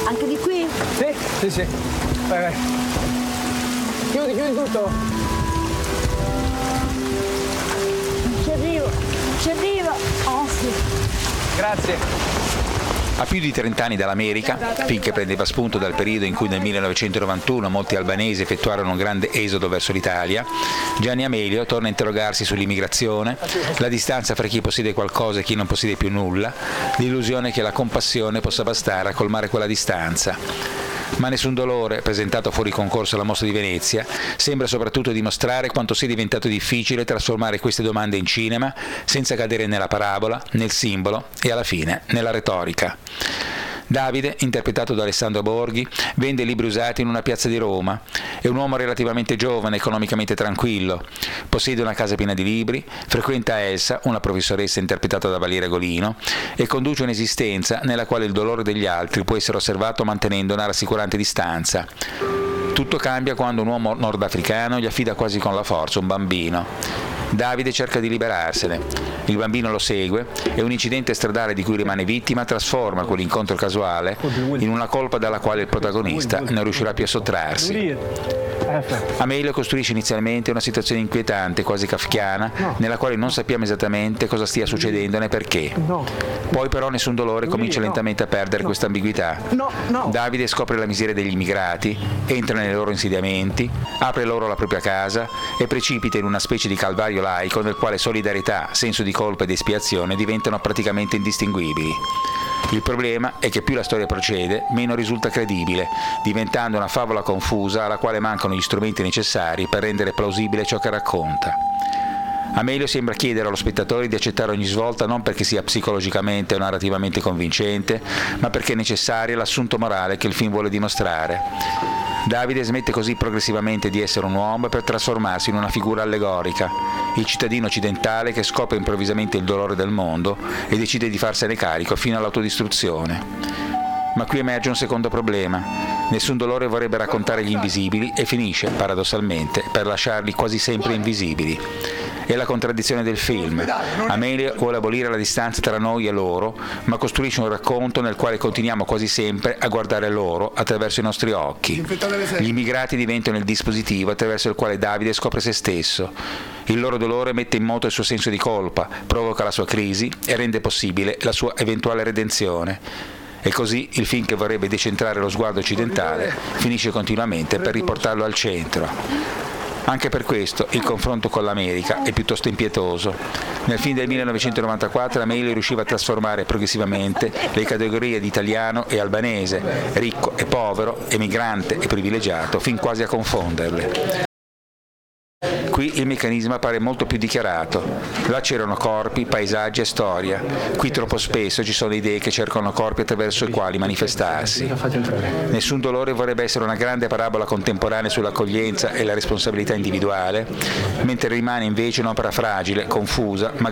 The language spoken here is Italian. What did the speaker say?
Anche di qui? Sì. Vai. Chiudi tutto. Ci arriva. Oh sì. Grazie. A più di 30 anni dall'America, finché prendeva spunto dal periodo in cui nel 1991 molti albanesi effettuarono un grande esodo verso l'Italia, Gianni Amelio torna a interrogarsi sull'immigrazione, la distanza fra chi possiede qualcosa e chi non possiede più nulla, l'illusione che la compassione possa bastare a colmare quella distanza. Ma nessun dolore, presentato fuori concorso alla Mostra di Venezia, sembra soprattutto dimostrare quanto sia diventato difficile trasformare queste domande in cinema senza cadere nella parabola, nel simbolo e alla fine nella retorica. Davide, interpretato da Alessandro Borghi, vende libri usati in una piazza di Roma. È un uomo relativamente giovane, economicamente tranquillo. Possiede una casa piena di libri, frequenta Elsa, una professoressa interpretata da Valeria Golino, e conduce un'esistenza nella quale il dolore degli altri può essere osservato mantenendo una rassicurante distanza. Tutto cambia quando un uomo nordafricano gli affida quasi con la forza un bambino. Davide cerca di liberarsene. Il bambino lo segue e un incidente stradale di cui rimane vittima trasforma quell'incontro casuale in una colpa dalla quale il protagonista non riuscirà più a sottrarsi. Amelio costruisce inizialmente una situazione inquietante, quasi kafkiana, nella quale non sappiamo esattamente cosa stia succedendo né perché. Poi però nessun dolore comincia lentamente a perdere questa ambiguità. Davide scopre la miseria degli immigrati, entra nei loro insediamenti, apre loro la propria casa e precipita in una specie di calvario laico nel quale solidarietà, senso di colpa ed espiazione diventano praticamente indistinguibili. Il problema è che più la storia procede, meno risulta credibile, diventando una favola confusa alla quale mancano gli strumenti necessari per rendere plausibile ciò che racconta. Amelio sembra chiedere allo spettatore di accettare ogni svolta non perché sia psicologicamente o narrativamente convincente, ma perché è necessaria l'assunto morale che il film vuole dimostrare. Davide smette così progressivamente di essere un uomo per trasformarsi in una figura allegorica, il cittadino occidentale che scopre improvvisamente il dolore del mondo e decide di farsene carico fino all'autodistruzione. Ma qui emerge un secondo problema. Nessun dolore vorrebbe raccontare gli invisibili e finisce, paradossalmente, per lasciarli quasi sempre invisibili. È la contraddizione del film. Amelio vuole abolire la distanza tra noi e loro, ma costruisce un racconto nel quale continuiamo quasi sempre a guardare loro attraverso i nostri occhi. Gli immigrati diventano il dispositivo attraverso il quale Davide scopre se stesso. Il loro dolore mette in moto il suo senso di colpa, provoca la sua crisi e rende possibile la sua eventuale redenzione. E così il film che vorrebbe decentrare lo sguardo occidentale finisce continuamente per riportarlo al centro. Anche per questo il confronto con l'America è piuttosto impietoso. Nel film del 1994 Amelio riusciva a trasformare progressivamente le categorie di italiano e albanese, ricco e povero, emigrante e privilegiato, fin quasi a confonderle. Qui il meccanismo appare molto più dichiarato. Là c'erano corpi, paesaggi e storia. Qui troppo spesso ci sono idee che cercano corpi attraverso i quali manifestarsi. Nessun dolore vorrebbe essere una grande parabola contemporanea sull'accoglienza e la responsabilità individuale, mentre rimane invece un'opera fragile, confusa, ma